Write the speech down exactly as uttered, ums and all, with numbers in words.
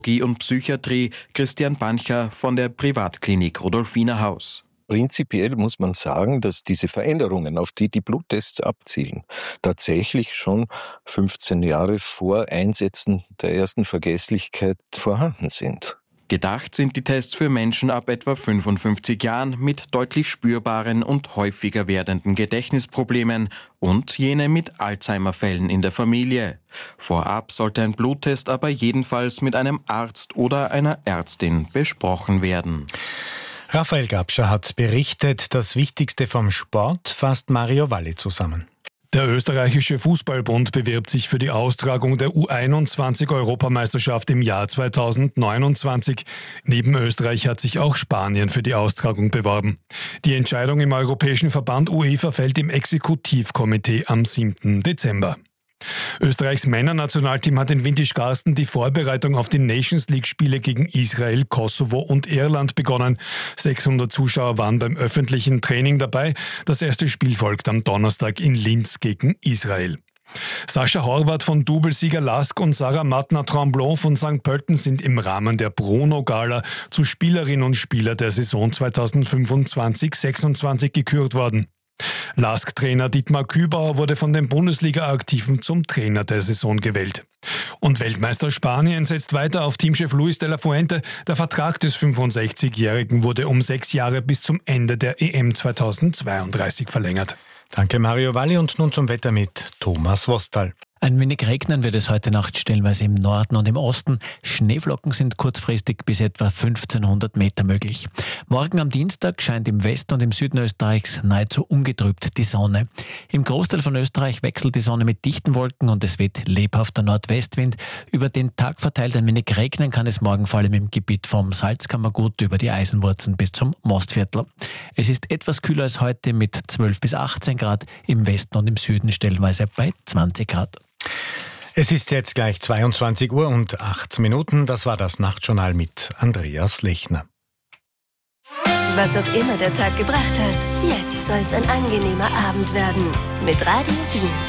und Psychiatrie Christian Bancher von der Privatklinik Rudolfiner Haus. Prinzipiell muss man sagen, dass diese Veränderungen, auf die die Bluttests abzielen, tatsächlich schon fünfzehn Jahre vor Einsetzen der ersten Vergesslichkeit vorhanden sind. Gedacht sind die Tests für Menschen ab etwa fünfundfünfzig Jahren mit deutlich spürbaren und häufiger werdenden Gedächtnisproblemen und jene mit Alzheimer-Fällen in der Familie. Vorab sollte ein Bluttest aber jedenfalls mit einem Arzt oder einer Ärztin besprochen werden. Raphael Gabscher hat berichtet, das Wichtigste vom Sport fasst Mario Valli zusammen. Der österreichische Fußballbund bewirbt sich für die Austragung der U einundzwanzig-Europameisterschaft im Jahr zweitausendneunundzwanzig. Neben Österreich hat sich auch Spanien für die Austragung beworben. Die Entscheidung im Europäischen Verband UEFA fällt im Exekutivkomitee am siebten Dezember. Österreichs Männernationalteam hat in Windischgarsten die Vorbereitung auf die Nations League-Spiele gegen Israel, Kosovo und Irland begonnen. sechshundert Zuschauer waren beim öffentlichen Training dabei. Das erste Spiel folgt am Donnerstag in Linz gegen Israel. Sascha Horvath von Doublesieger Lask und Sarah Matna-Tremblon von Sankt Pölten sind im Rahmen der Bruno-Gala zu Spielerinnen und Spieler der Saison zweitausendfünfundzwanzig sechsundzwanzig gekürt worden. Lask-Trainer Dietmar Kübauer wurde von den Bundesliga-Aktiven zum Trainer der Saison gewählt. Und Weltmeister Spanien setzt weiter auf Teamchef Luis de la Fuente. Der Vertrag des fünfundsechzigjährigen wurde um sechs Jahre bis zum Ende der E M zweitausendzweiunddreißig verlängert. Danke Mario Valli und nun zum Wetter mit Thomas Wostal. Ein wenig regnen wird es heute Nacht stellenweise im Norden und im Osten. Schneeflocken sind kurzfristig bis etwa fünfzehnhundert Meter möglich. Morgen am Dienstag scheint im Westen und im Süden Österreichs nahezu ungetrübt die Sonne. Im Großteil von Österreich wechselt die Sonne mit dichten Wolken und es weht lebhafter Nordwestwind. Über den Tag verteilt ein wenig regnen kann es morgen vor allem im Gebiet vom Salzkammergut über die Eisenwurzen bis zum Mostviertel. Es ist etwas kühler als heute mit zwölf bis achtzehn Grad, im Westen und im Süden stellenweise bei zwanzig Grad. Es ist jetzt gleich zweiundzwanzig Uhr und acht Minuten. Das war das Nachtjournal mit Andreas Lechner. Was auch immer der Tag gebracht hat, jetzt soll es ein angenehmer Abend werden. Mit Radio Wien.